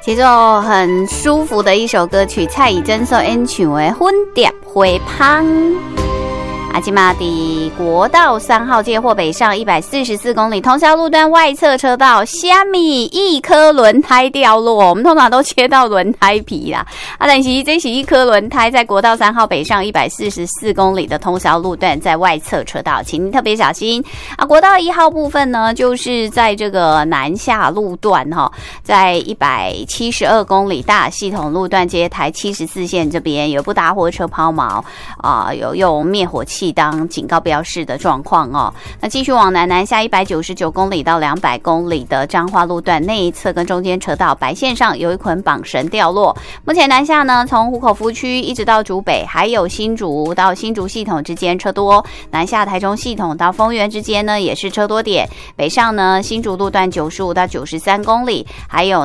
节奏很舒服的一首歌曲，蔡以真所演唱的《粉蝶花香》。今嘛的国道3号接或北上144公里，通宵路段外侧车道，虾米一颗轮胎掉落，我们通常都切到轮胎皮啦。但是这是一颗轮胎，在国道3号北上144公里的通宵路段，在外侧车道，请您特别小心国道1号部分呢，就是在这个南下路段在172公里大系统路段接台74线这边有部大货车抛锚有用灭火器当警告标示的状况那继续往南下199公里到200公里的彰化路段内侧跟中间车道白线上有一捆绑绳掉落。目前南下呢，从湖口服务区一直到竹北，还有新竹到新竹系统之间车多，南下台中系统到丰原之间呢也是车多点。北上呢，新竹路段95到93公里，还有